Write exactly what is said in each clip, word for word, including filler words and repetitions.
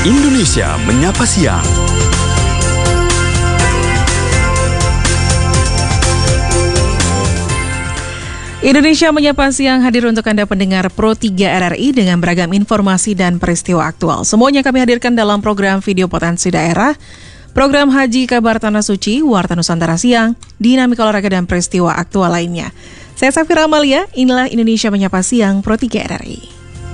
Indonesia Menyapa Siang. Indonesia Menyapa Siang hadir untuk Anda pendengar Pro tiga R R I dengan beragam informasi dan peristiwa aktual. Semuanya kami hadirkan dalam program Video Potensi Daerah, program Haji Kabar Tanah Suci, Warta Nusantara Siang, dinamika olahraga dan peristiwa aktual lainnya. Saya Safira Amalia, inilah Indonesia Menyapa Siang Pro tiga R R I.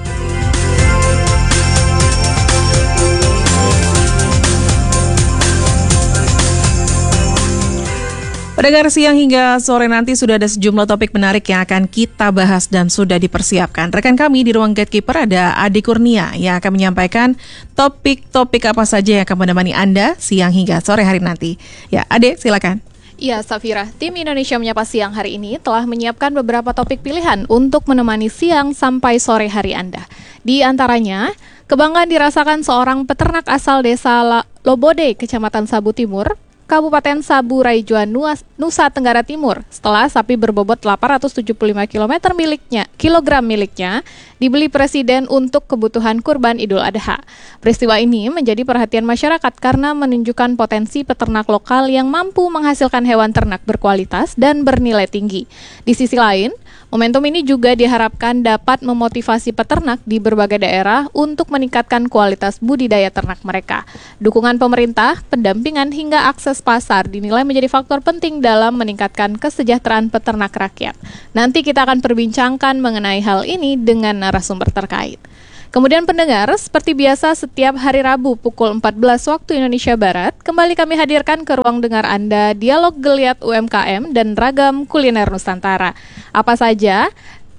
Pendengar siang hingga sore nanti sudah ada sejumlah topik menarik yang akan kita bahas dan sudah dipersiapkan. Rekan kami di ruang Gatekeeper ada Adi Kurnia yang akan menyampaikan topik-topik apa saja yang akan menemani Anda siang hingga sore hari nanti. Ya, Ade, silakan. Ya, Safira, tim Indonesia Menyapa Siang hari ini telah menyiapkan beberapa topik pilihan untuk menemani siang sampai sore hari Anda. Di antaranya, kebanggaan dirasakan seorang peternak asal desa Lobode, Kecamatan Sabu Timur, Kabupaten Sabu Raijuan, Nusa Tenggara Timur, setelah sapi berbobot delapan ratus tujuh puluh lima kilogram miliknya, kilogram miliknya dibeli Presiden untuk kebutuhan kurban Idul Adha. Peristiwa ini menjadi perhatian masyarakat karena menunjukkan potensi peternak lokal yang mampu menghasilkan hewan ternak berkualitas dan bernilai tinggi. Di sisi lain, momentum ini juga diharapkan dapat memotivasi peternak di berbagai daerah untuk meningkatkan kualitas budidaya ternak mereka. Dukungan pemerintah, pendampingan hingga akses pasar dinilai menjadi faktor penting dalam meningkatkan kesejahteraan peternak rakyat. Nanti kita akan perbincangkan mengenai hal ini dengan narasumber terkait. Kemudian pendengar, seperti biasa setiap hari Rabu pukul empat belas waktu Indonesia Barat, kembali kami hadirkan ke ruang dengar Anda dialog geliat U M K M dan ragam kuliner Nusantara. Apa saja?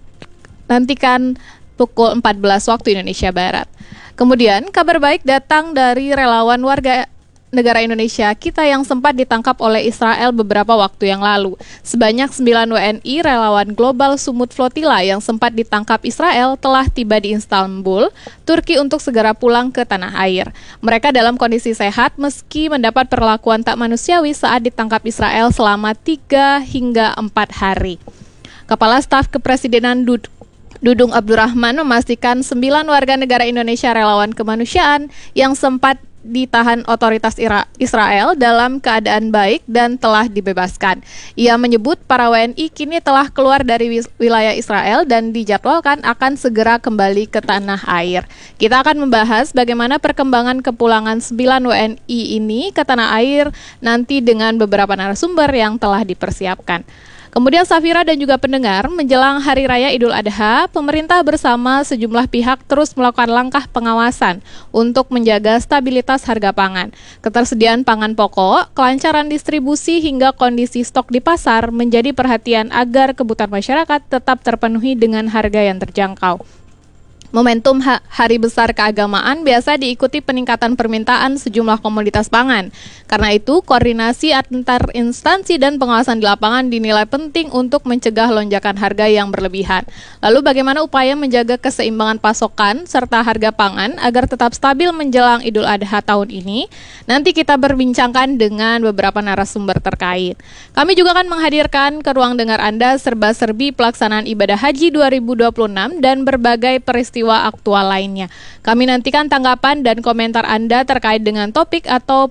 Nantikan pukul empat belas waktu Indonesia Barat. Kemudian kabar baik datang dari relawan warga negara Indonesia kita yang sempat ditangkap oleh Israel beberapa waktu yang lalu. Sebanyak sembilan W N I relawan Global Sumut Flotilla yang sempat ditangkap Israel telah tiba di Istanbul, Turki untuk segera pulang ke tanah air. Mereka dalam kondisi sehat meski mendapat perlakuan tak manusiawi saat ditangkap Israel selama tiga hingga empat hari. Kepala Staf Kepresidenan Dud Dudung Abdurrahman memastikan sembilan warga negara Indonesia relawan kemanusiaan yang sempat ditahan otoritas Israel dalam keadaan baik dan telah dibebaskan. Ia menyebut para W N I kini telah keluar dari wilayah Israel dan dijadwalkan akan segera kembali ke tanah air. Kita akan membahas bagaimana perkembangan kepulangan sembilan W N I ini ke tanah air nanti dengan beberapa narasumber yang telah dipersiapkan. Kemudian Safira dan juga pendengar, menjelang Hari Raya Idul Adha, pemerintah bersama sejumlah pihak terus melakukan langkah pengawasan untuk menjaga stabilitas harga pangan. Ketersediaan pangan pokok, kelancaran distribusi hingga kondisi stok di pasar menjadi perhatian agar kebutuhan masyarakat tetap terpenuhi dengan harga yang terjangkau. Momentum ha- Hari Besar Keagamaan biasa diikuti peningkatan permintaan sejumlah komoditas pangan. Karena itu, koordinasi antar instansi dan pengawasan di lapangan dinilai penting untuk mencegah lonjakan harga yang berlebihan. Lalu bagaimana upaya menjaga keseimbangan pasokan serta harga pangan agar tetap stabil menjelang Idul Adha tahun ini? Nanti kita berbincangkan dengan beberapa narasumber terkait. Kami juga akan menghadirkan ke ruang dengar Anda serba-serbi pelaksanaan ibadah haji dua ribu dua puluh enam dan berbagai peristiwa aktual lainnya. Kami nantikan tanggapan dan komentar Anda terkait dengan topik atau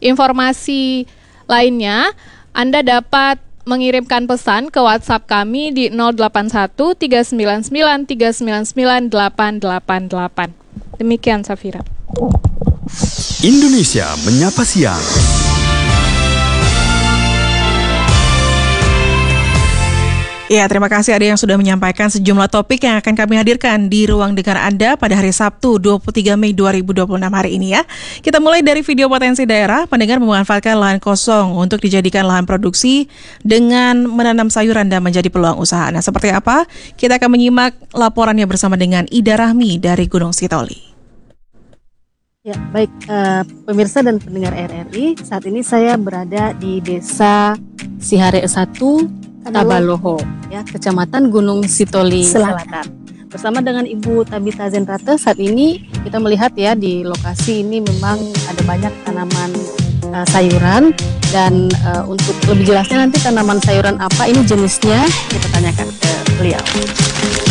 informasi lainnya. Anda dapat mengirimkan pesan ke WhatsApp kami di nol delapan satu tiga sembilan sembilan tiga sembilan sembilan delapan delapan delapan. Demikian Safira. Indonesia Menyapa Siang. Ya, terima kasih ada yang sudah menyampaikan sejumlah topik yang akan kami hadirkan di ruang dengar Anda pada hari Sabtu dua puluh tiga Mei dua ribu dua puluh enam hari ini ya. Kita mulai dari video potensi daerah, pendengar memanfaatkan lahan kosong untuk dijadikan lahan produksi dengan menanam sayuran dan menjadi peluang usaha. Nah, seperti apa? Kita akan menyimak laporannya bersama dengan Ida Rahmi dari Gunung Sitoli. Ya, baik uh, pemirsa dan pendengar R R I, saat ini saya berada di Desa Sihare satu, Tabaloho, ya, Kecamatan Gunung Sitoli Selatan. Bersama dengan Ibu Tabita Zenrate, saat ini kita melihat ya di lokasi ini memang ada banyak tanaman uh, sayuran dan uh, untuk lebih jelasnya nanti tanaman sayuran apa ini jenisnya kita tanyakan ke beliau.